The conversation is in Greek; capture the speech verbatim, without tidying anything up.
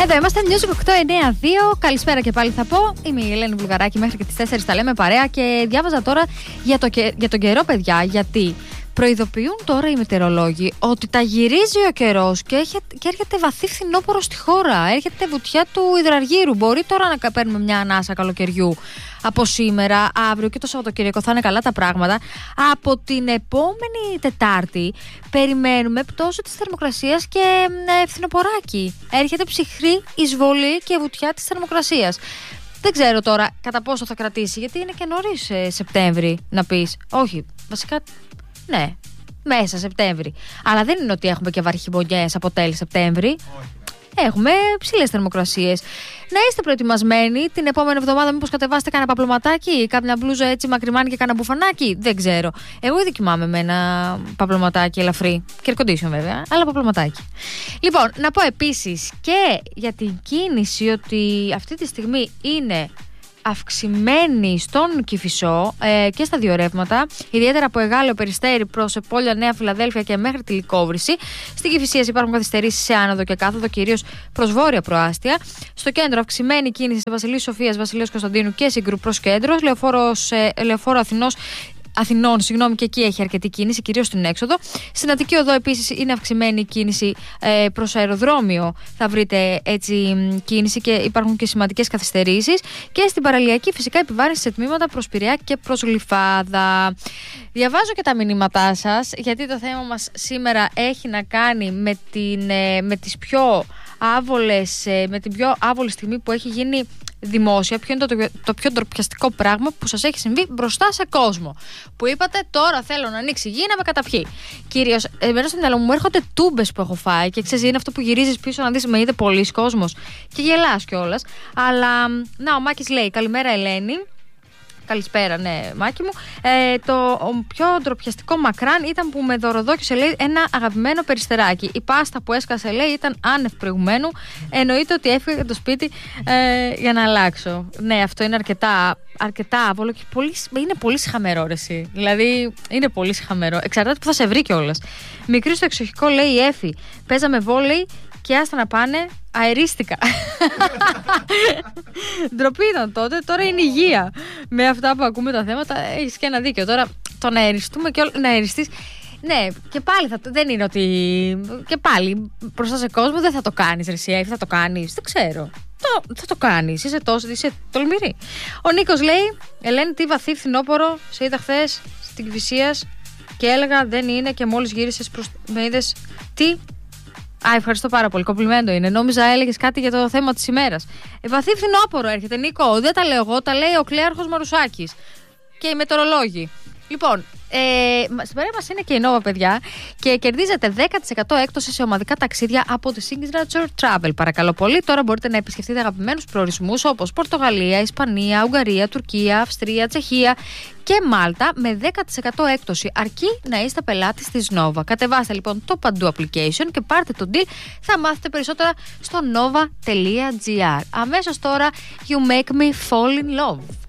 Εδώ είμαστε, Music οκτώ εννιά δύο. Καλησπέρα και πάλι θα πω. Είμαι η Ελένη Βουλγαράκη. Μέχρι και τις τέσσερις τα λέμε παρέα. Και διάβαζα τώρα για, το, για τον καιρό, παιδιά. Γιατί προειδοποιούν τώρα οι μετεωρολόγοι ότι τα γυρίζει ο καιρός και, και έρχεται βαθύ φθινόπωρο στη χώρα. Έρχεται βουτιά του υδραργύρου. Μπορεί τώρα να παίρνουμε μια ανάσα καλοκαιριού από σήμερα, αύριο και το Σαββατοκύριακο θα είναι καλά τα πράγματα. Από την επόμενη Τετάρτη περιμένουμε πτώση της θερμοκρασίας και ε, φθινοποράκι. Έρχεται ψυχρή εισβολή και βουτιά της θερμοκρασίας. Δεν ξέρω τώρα κατά πόσο θα κρατήσει, γιατί είναι και νωρίς ε, Σεπτέμβρη να πεις. Όχι, βασικά ναι, μέσα Σεπτέμβρη. Αλλά δεν είναι ότι έχουμε και βαρχιμονιές από τέλη Σεπτέμβρη. Όχι. Έχουμε ψηλές θερμοκρασίες. Να είστε προετοιμασμένοι την επόμενη εβδομάδα. Μήπως κατεβάσετε κανένα παπλωματάκι, κάποια μπλούζα έτσι μακριμάνι και κανένα μπουφανάκι. Δεν ξέρω. Εγώ ήδη κοιμάμαι με ένα παπλωματάκι ελαφρύ. Και air condition βέβαια, αλλά παπλωματάκι. Λοιπόν, να πω επίσης και για την κίνηση ότι αυτή τη στιγμή είναι αυξημένη στον Κηφισό ε, και στα δύο ρεύματα, ιδιαίτερα από Εγάλεο Περιστέρι προς Επόλια Νέα Φιλαδέλφια και μέχρι τη Λυκόβρηση. Στην Κηφισίας υπάρχουν καθυστερήσεις σε άνοδο και κάθοδο, κυρίως προς βόρεια προάστια. Στο κέντρο, αυξημένη κίνηση σε Βασιλείου Σοφίας, Βασιλέως Κωνσταντίνου και Σύγκρου προς κέντρος. Λεωφόρος, ε, Λεωφόρο Αθηνός. Αθηνών, συγγνώμη, και εκεί έχει αρκετή κίνηση, κυρίως στην έξοδο. Στην Αττική Οδό επίσης είναι αυξημένη η κίνηση ε, προς αεροδρόμιο. Θα βρείτε έτσι κίνηση και υπάρχουν και σημαντικές καθυστερήσεις. Και στην παραλιακή φυσικά επιβάρυνση σε τμήματα προς Πειραιά και προς Γλυφάδα. Διαβάζω και τα μηνύματά σας, γιατί το θέμα μας σήμερα έχει να κάνει με, την, ε, με τις πιο άβολες, ε, με την πιο άβολη στιγμή που έχει γίνει δημόσια. Ποιο είναι το, το πιο ντροπιαστικό πράγμα που σας έχει συμβεί μπροστά σε κόσμο? Που είπατε, τώρα θέλω να ανοίξει γη να με καταπιεί. Κυρίως, εμένα στο μυαλό μου έρχονται τούμπες που έχω φάει και ξέρεις, είναι αυτό που γυρίζεις πίσω να δεις με είδε πολλοί κόσμος και γελάς κιόλας. Αλλά, να, ο Μάκης λέει, καλημέρα Ελένη. Καλησπέρα, ναι, Μάκη μου. Ε, το πιο ντροπιαστικό μακράν ήταν που με δωροδόκισε, λέει, ένα αγαπημένο περιστεράκι. Η πάστα που έσκασε, λέει, ήταν άνευ προηγουμένου. Εννοείται ότι έφυγα από το σπίτι ε, για να αλλάξω. Ναι, αυτό είναι αρκετά, αρκετά άβολο και πολύ, είναι πολύ συχαμερό, ρε εσύ. Δηλαδή, είναι πολύ συχαμερό. Εξαρτάται που θα σε βρει κιόλας. Μικρή στο εξοχικό, λέει η Έφη, παίζαμε βόλεϊ και άστα να πάνε, αερίστηκα. Ντροπή ήταν τότε, τώρα είναι υγεία. Με αυτά που ακούμε τα θέματα, έχεις και ένα δίκιο. Τώρα το να αεριστούμε και όλο, να αεριστείς. Ναι, και πάλι θα, δεν είναι ότι. Και πάλι μπροστά σε κόσμο δεν θα το κάνεις, ρε εσύ, θα το κάνεις. Δεν ξέρω. Το, θα το κάνεις. Είσαι τόσο, είσαι τολμηρή. Ο Νίκος λέει, Ελένη, τι βαθύ φθινόπωρο σε είδα χθες στην Κηφισίας και έλεγα δεν είναι και μόλις γύρισες προς. Με είδες τι. Α, ευχαριστώ πάρα πολύ. Κομπλιμέντο είναι. Νόμιζα έλεγες κάτι για το θέμα της ημέρας. Ε, βαθύ φθινόπωρο έρχεται, Νίκο. Δεν τα λέω εγώ, τα λέει ο Κλέαρχος Μαρουσάκης και οι μετεωρολόγοι. Λοιπόν, ε, στην παρέα μας είναι και η Nova, παιδιά, και κερδίζετε δέκα τοις εκατό έκπτωση σε ομαδικά ταξίδια από τη Signature Travel. Παρακαλώ πολύ. Τώρα μπορείτε να επισκεφτείτε αγαπημένους προορισμούς όπως Πορτογαλία, Ισπανία, Ουγγαρία, Τουρκία, Αυστρία, Τσεχία και Μάλτα με δέκα τοις εκατό έκπτωση, αρκεί να είστε πελάτης της Nova. Κατεβάστε λοιπόν το Παντού application και πάρτε τον deal. Θα μάθετε περισσότερα στο nova τελεία gr. Αμέσως τώρα, You Make Me Fall in Love.